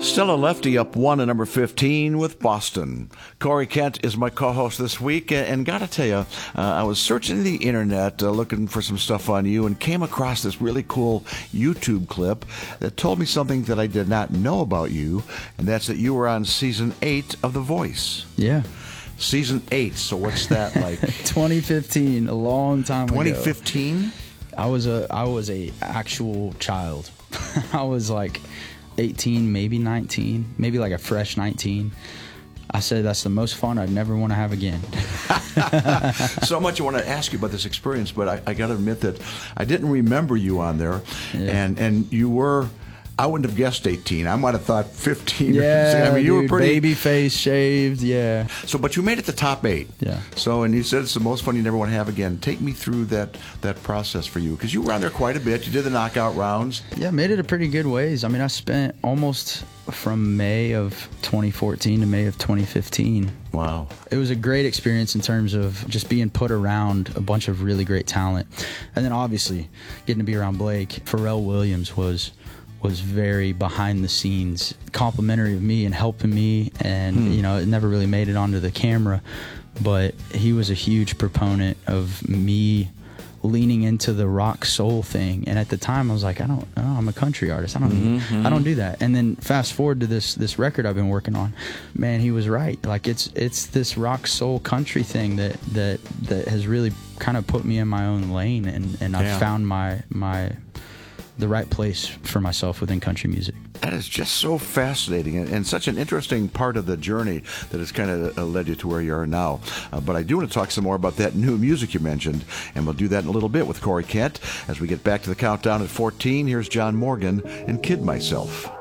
Stella Lefty up 1 at number 15 with Boston. Corey Kent is my co-host this week, and gotta tell you, I was searching the internet looking for some stuff on you and came across this really cool YouTube clip that told me something that I did not know about you, and that's that you were on season 8 of The Voice. Yeah. Season 8, so what's that like? 2015, a long time ago. 2015? I was a actual child. I was like 18, maybe 19, maybe like a fresh 19. I said that's the most fun I'd never want to have again. So much I want to ask you about this experience, but I got to admit that I didn't remember you on there, and you were. I wouldn't have guessed 18. I might have thought 15. Yeah, I mean, you dude, were pretty baby face, shaved. Yeah. So, but you made it the top 8. Yeah. So, and you said it's the most fun you never want to have again. Take me through that process for you, because you were on there quite a bit. You did the knockout rounds. Yeah, made it a pretty good ways. I mean, I spent almost from May of 2014 to May of 2015. Wow. It was a great experience in terms of just being put around a bunch of really great talent, and then obviously getting to be around Blake. Pharrell Williams was very behind the scenes, complimentary of me and helping me, and you know, it never really made it onto the camera, but he was a huge proponent of me leaning into the rock soul thing. And at the time I was like, I'm a country artist. I don't do that. And then fast forward to this record I've been working on. Man, he was right. Like it's this rock soul country thing that has really kind of put me in my own lane, and I've found the right place for myself within country music. That is just so fascinating and such an interesting part of the journey that has kind of led you to where you are now. But I do want to talk some more about that new music you mentioned, and we'll do that in a little bit with Corey Kent as we get back to the countdown at 14. Here's John Morgan and Kid Myself.